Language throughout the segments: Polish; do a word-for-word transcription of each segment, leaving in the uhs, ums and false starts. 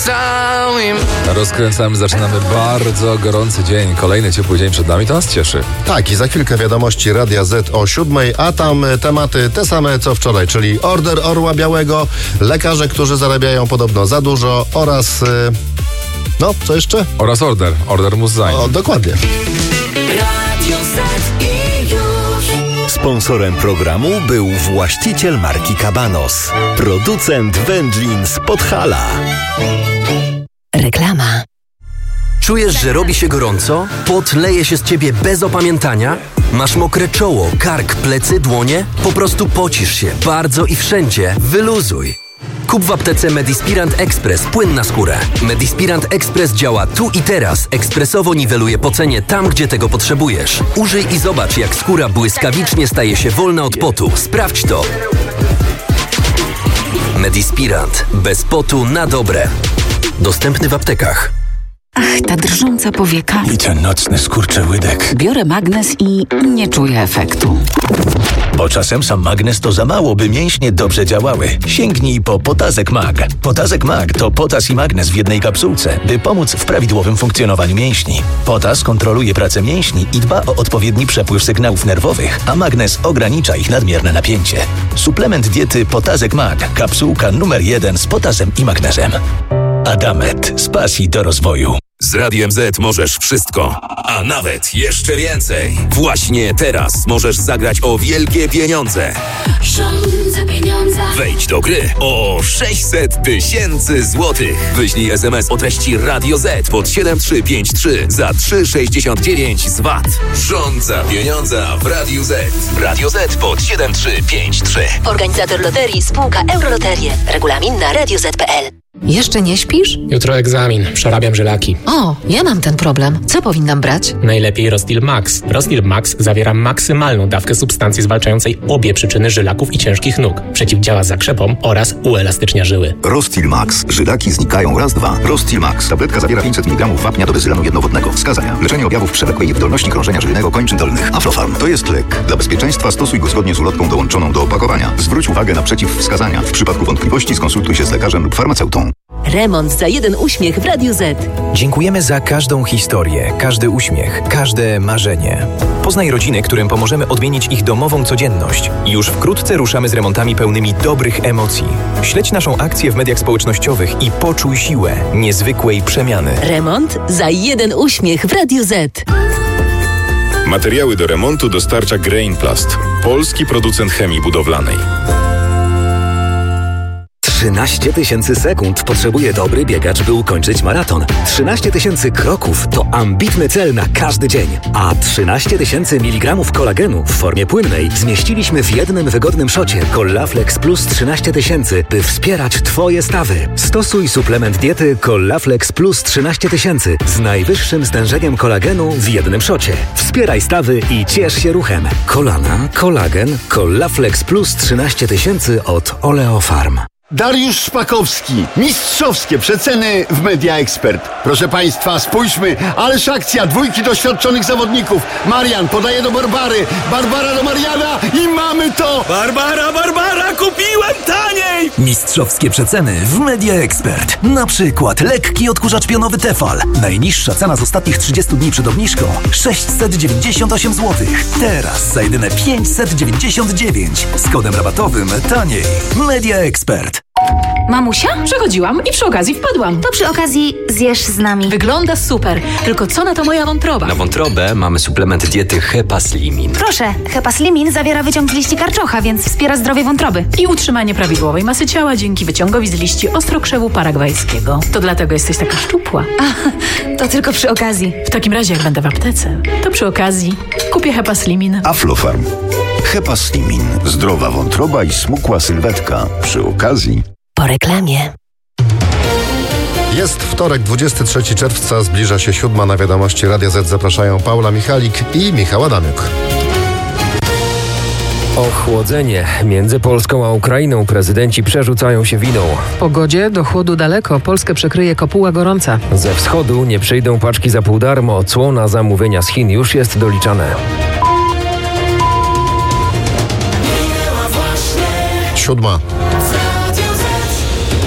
całym. Rozkręcamy, zaczynamy bardzo gorący dzień. Kolejny ciepły dzień przed nami, to nas cieszy. Tak, i za chwilkę wiadomości Radia Z o siódmej, a tam tematy te same co wczoraj, czyli order Orła Białego, lekarze, którzy zarabiają podobno za dużo oraz... Yy, no, co jeszcze? Oraz order, order muss sein. O, dokładnie. Radio Z i już. Sponsorem programu był właściciel marki Cabanos, producent wędlin z Podhala. Reklama. Czujesz, że robi się gorąco? Pot leje się z ciebie bez opamiętania? Masz mokre czoło, kark, plecy, dłonie? Po prostu pocisz się bardzo i wszędzie. Wyluzuj. Kup w aptece Medispirant Express płyn na skórę. Medispirant Express działa tu i teraz. Ekspresowo niweluje pocenie tam, gdzie tego potrzebujesz. Użyj i zobacz, jak skóra błyskawicznie staje się wolna od potu. Sprawdź to. Medispirant. Bez potu na dobre. Dostępny w aptekach. Ach, ta drżąca powieka. I ten nocny skurczyłydek. Biorę magnes i nie czuję efektu. Bo czasem sam magnes to za mało, by mięśnie dobrze działały. Sięgnij po Potazek Mag. Potazek Mag to potas i magnes w jednej kapsułce, by pomóc w prawidłowym funkcjonowaniu mięśni. Potas kontroluje pracę mięśni i dba o odpowiedni przepływ sygnałów nerwowych, a magnes ogranicza ich nadmierne napięcie. Suplement diety Potazek Mag. Kapsułka numer jeden z potasem i magnezem. Adamet. Z pasji do rozwoju. Z Radiem Z możesz wszystko, a nawet jeszcze więcej. Właśnie teraz możesz zagrać o wielkie pieniądze. Rządzę pieniądza. Wejdź do gry o sześćset tysięcy złotych. Wyślij es em es o treści Radio Z pod siedem trzy pięć trzy za trzy sześćdziesiąt dziewięć z V A T. Rządza pieniądza w Radiu Z. Radio Z pod siedem trzy pięć trzy. Organizator loterii spółka Euroloterie. Regulamin na radio zet kropka pe el. Jeszcze nie śpisz? Jutro egzamin. Przerabiam żylaki. O, ja mam ten problem. Co powinnam brać? Najlepiej Rostil Max. Rostil Max zawiera maksymalną dawkę substancji zwalczającej obie przyczyny żylaków i ciężkich nóg. Przeciwdziała zakrzepom oraz uelastycznia żyły. Rostil Max. Żylaki znikają raz, dwa. Rostil Max. Tabletka zawiera pięćset miligramów wapnia do bezylanu jednowodnego. Wskazania. Leczenie objawów przewlekłej niewydolności krążenia żylnego kończyn dolnych. Aflofarm. To jest lek. Dla bezpieczeństwa stosuj go zgodnie z ulotką dołączoną do opakowania. Zwróć uwagę na przeciwwskazania. W przypadku wątpliwości skonsultuj się z lekarzem lub farmaceutą. Remont za jeden uśmiech w Radiu Z. Dziękujemy za każdą historię, każdy uśmiech, każde marzenie. Poznaj rodziny, którym pomożemy odmienić ich domową codzienność. Już wkrótce ruszamy z remontami pełnymi dobrych emocji. Śledź naszą akcję w mediach społecznościowych i poczuj siłę niezwykłej przemiany. Remont za jeden uśmiech w Radiu Z. Materiały do remontu dostarcza Grainplast, polski producent chemii budowlanej. trzynaście tysięcy sekund potrzebuje dobry biegacz, by ukończyć maraton. trzynaście tysięcy kroków to ambitny cel na każdy dzień. A trzynaście tysięcy miligramów kolagenu w formie płynnej zmieściliśmy w jednym wygodnym szocie Collaflex Plus trzynaście tysięcy, by wspierać Twoje stawy. Stosuj suplement diety Collaflex Plus trzynaście tysięcy z najwyższym stężeniem kolagenu w jednym szocie. Wspieraj stawy i ciesz się ruchem. Kolana, kolagen, Collaflex Plus trzynaście tysięcy od Oleofarm. Dariusz Szpakowski. Mistrzowskie przeceny w Media Expert. Proszę Państwa, spójrzmy, ależ akcja, dwójki doświadczonych zawodników. Marian podaje do Barbary, Barbara do Mariana i mamy to! Barbara, Barbara, kupiłem taniej! Mistrzowskie przeceny w Media Expert. Na przykład lekki odkurzacz pionowy Tefal. Najniższa cena z ostatnich trzydziestu dni przed obniżką sześćset dziewięćdziesiąt osiem złotych. Teraz za jedyne pięćset dziewięćdziesiąt dziewięć. Z kodem rabatowym taniej. Media Expert. Mamusia? Przechodziłam i przy okazji wpadłam. To przy okazji zjesz z nami. Wygląda super, tylko co na to moja wątroba? Na wątrobę mamy suplement diety Hepaslimin. Proszę, Hepaslimin zawiera wyciąg z liści karczocha, więc wspiera zdrowie wątroby. I utrzymanie prawidłowej masy ciała dzięki wyciągowi z liści ostrokrzewu paragwajskiego. To dlatego jesteś taka szczupła. A, to tylko przy okazji. W takim razie jak będę w aptece, to przy okazji kupię Hepaslimin. Aflofarm. Hepaslimin. Zdrowa wątroba i smukła sylwetka. Przy okazji. Po reklamie. Jest wtorek, dwudziestego trzeciego czerwca, zbliża się siódma. Na wiadomości Radia Z zapraszają Paula Michalik i Michał Adamiuk. Ochłodzenie. Między Polską a Ukrainą prezydenci przerzucają się winą. W pogodzie do chłodu daleko. Polskę przekryje kopuła gorąca. Ze wschodu nie przyjdą paczki za pół darmo. Cło na zamówienia z Chin już jest doliczane. Siódma.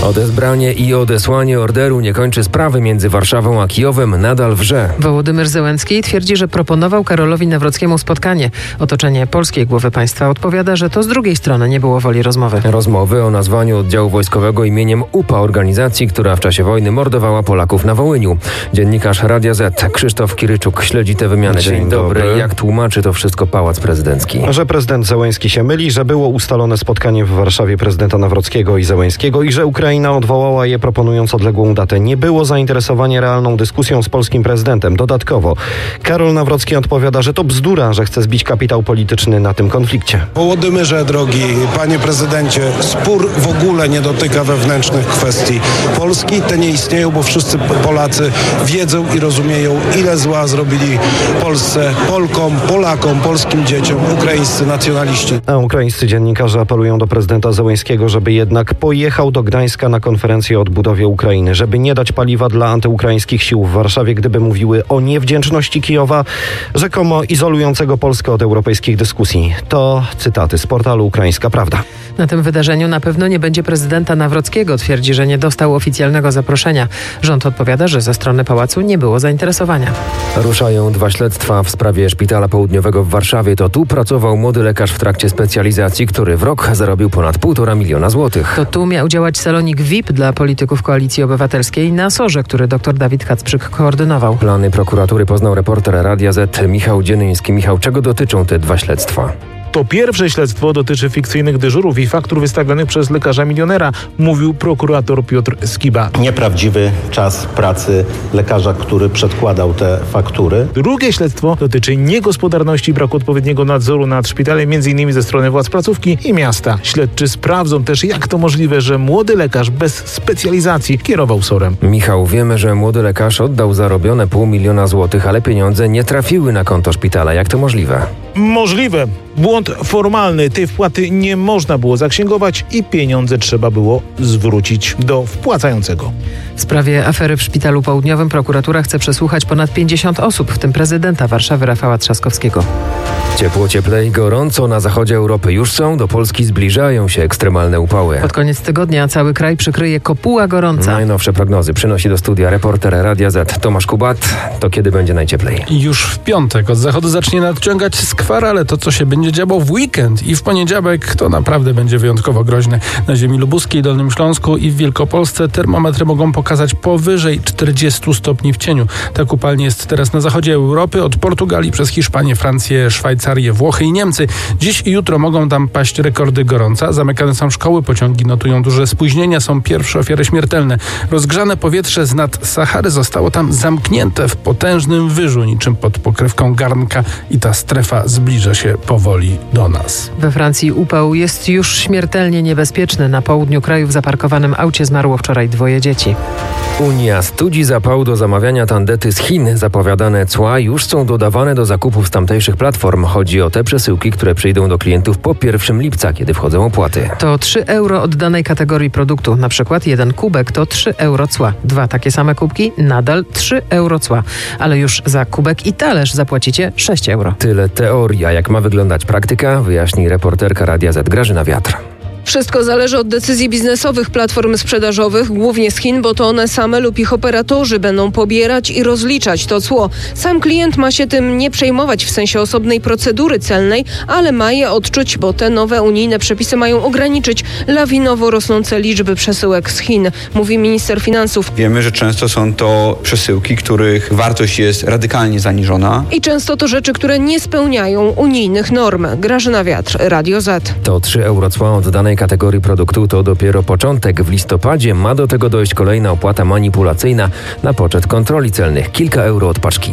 Odebranie i odesłanie orderu nie kończy sprawy między Warszawą a Kijowem, nadal wrze. Wołodymyr Zełenski twierdzi, że proponował Karolowi Nawrockiemu spotkanie. Otoczenie polskiej głowy państwa odpowiada, że to z drugiej strony nie było woli rozmowy. Rozmowy o nazwaniu oddziału wojskowego imieniem U P A, organizacji, która w czasie wojny mordowała Polaków na Wołyniu. Dziennikarz Radia Z Krzysztof Kiryczuk śledzi tę wymianę. Dzień, Dzień dobry. dobry. Jak tłumaczy to wszystko Pałac Prezydencki? Że prezydent Zełenski się myli, że było ustalone spotkanie w Warszawie prezydenta Nawrockiego i Zełenskiego i że Ukraina odwołała je, proponując odległą datę. Nie było zainteresowania realną dyskusją z polskim prezydentem. Dodatkowo Karol Nawrocki odpowiada, że to bzdura, że chce zbić kapitał polityczny na tym konflikcie. Wołodymyrze, drogi panie prezydencie, spór w ogóle nie dotyka wewnętrznych kwestii Polski. Te nie istnieją, bo wszyscy Polacy wiedzą i rozumieją, ile zła zrobili Polsce, Polkom, Polakom, polskim dzieciom, ukraińscy nacjonaliści. A ukraińscy dziennikarze apelują do prezydenta Zełenskiego, żeby jednak pojechał do Gdańska na konferencję o odbudowie Ukrainy, żeby nie dać paliwa dla antyukraińskich sił w Warszawie, gdyby mówiły o niewdzięczności Kijowa, rzekomo izolującego Polskę od europejskich dyskusji. To cytaty z portalu Ukraińska Prawda. Na tym wydarzeniu na pewno nie będzie prezydenta Nawrockiego. Twierdzi, że nie dostał oficjalnego zaproszenia. Rząd odpowiada, że ze strony pałacu nie było zainteresowania. Ruszają dwa śledztwa w sprawie Szpitala Południowego w Warszawie. To tu pracował młody lekarz w trakcie specjalizacji, który w rok zarobił ponad półtora miliona złotych. To tu miał działać salonik V I P dla polityków Koalicji Obywatelskiej na Sorze, który dr Dawid Kacprzyk koordynował. Plany prokuratury poznał reporter Radia Z Michał Dzienyński. Michał, czego dotyczą te dwa śledztwa? To pierwsze śledztwo dotyczy fikcyjnych dyżurów i faktur wystawionych przez lekarza milionera, mówił prokurator Piotr Skiba. Nieprawdziwy czas pracy lekarza, który przedkładał te faktury. Drugie śledztwo dotyczy niegospodarności i braku odpowiedniego nadzoru nad szpitalem, między innymi ze strony władz placówki i miasta. Śledczy sprawdzą też, jak to możliwe, że młody lekarz bez specjalizacji kierował sorem. Michał, wiemy, że młody lekarz oddał zarobione pół miliona złotych, ale pieniądze nie trafiły na konto szpitala. Jak to możliwe? Możliwe. Błąd formalny. Tej wpłaty nie można było zaksięgować i pieniądze trzeba było zwrócić do wpłacającego. W sprawie afery w Szpitalu Południowym prokuratura chce przesłuchać ponad pięćdziesiąt osób, w tym prezydenta Warszawy Rafała Trzaskowskiego. Ciepło, cieplej, gorąco na zachodzie Europy już są. Do Polski zbliżają się ekstremalne upały. Pod koniec tygodnia cały kraj przykryje kopuła gorąca. Najnowsze prognozy przynosi do studia reporter Radia Z Tomasz Kubat. To kiedy będzie najcieplej? Już w piątek od zachodu zacznie nadciągać skwar, ale to, co się będzie działo w weekend i w poniedziałek, to naprawdę będzie wyjątkowo groźne. Na ziemi lubuskiej, Dolnym Śląsku i w Wielkopolsce termometry mogą pokazać powyżej czterdziestu stopni w cieniu. Tak upalnie jest teraz na zachodzie Europy, od Portugalii przez Hiszpanię, Francję, Szwajcarię, Włochy i Niemcy. Dziś i jutro mogą tam paść rekordy gorąca. Zamykane są szkoły, pociągi notują duże spóźnienia, są pierwsze ofiary śmiertelne. Rozgrzane powietrze z nad Sahary zostało tam zamknięte w potężnym wyżu, niczym pod pokrywką garnka, i ta strefa zbliża się powoli do nas. We Francji upał jest już śmiertelnie niebezpieczny. Na południu kraju w zaparkowanym aucie zmarło wczoraj dwoje dzieci. Unia studzi zapał do zamawiania tandety z Chin. Zapowiadane cła już są dodawane do zakupów z tamtejszych platform. Chodzi o te przesyłki, które przyjdą do klientów po pierwszego lipca, kiedy wchodzą opłaty. To trzy euro od danej kategorii produktu. Na przykład jeden kubek to trzy euro cła. Dwa takie same kubki, nadal trzy euro cła. Ale już za kubek i talerz zapłacicie sześć euro. Tyle teoria. Jak ma wyglądać praktyka, wyjaśni reporterka Radia Z Grażyna Wiatr. Wszystko zależy od decyzji biznesowych platform sprzedażowych, głównie z Chin, bo to one same lub ich operatorzy będą pobierać i rozliczać to cło. Sam klient ma się tym nie przejmować w sensie osobnej procedury celnej, ale ma je odczuć, bo te nowe unijne przepisy mają ograniczyć lawinowo rosnące liczby przesyłek z Chin, mówi minister finansów. Wiemy, że często są to przesyłki, których wartość jest radykalnie zaniżona. I często to rzeczy, które nie spełniają unijnych norm. Grażyna Wiatr, Radio Z. To trzy euro cła od danej kategorii produktu to dopiero początek. W listopadzie ma do tego dojść kolejna opłata manipulacyjna na poczet kontroli celnych. Kilka euro od paczki.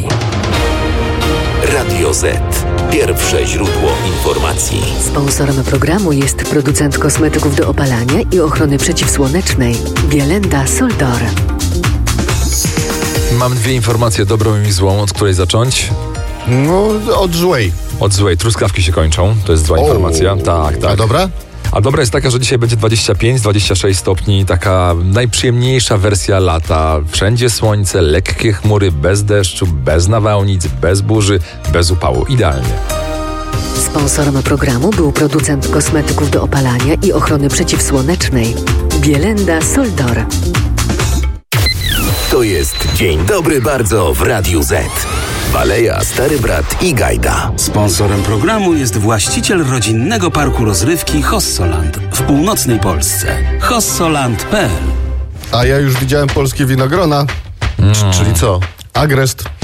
Radio Z. Pierwsze źródło informacji. Sponsorem programu jest producent kosmetyków do opalania i ochrony przeciwsłonecznej Bielenda Soldor. Mam dwie informacje, dobrą i złą. Od której zacząć? No, od złej. Od złej. Truskawki się kończą. To jest zła o, informacja. Tak, tak. A dobra? A dobra jest taka, że dzisiaj będzie dwadzieścia pięć dwadzieścia sześć stopni, taka najprzyjemniejsza wersja lata. Wszędzie słońce, lekkie chmury, bez deszczu, bez nawałnic, bez burzy, bez upału. Idealnie. Sponsorem programu był producent kosmetyków do opalania i ochrony przeciwsłonecznej Bielenda Soldor. To jest Dzień Dobry Bardzo w Radiu Z. Baleja, Stary Brat i Gajda. Sponsorem programu jest właściciel rodzinnego parku rozrywki Hossoland w północnej Polsce. hossoland kropka p l. A ja już widziałem polskie winogrona. Mm. Czyli co? Agrest.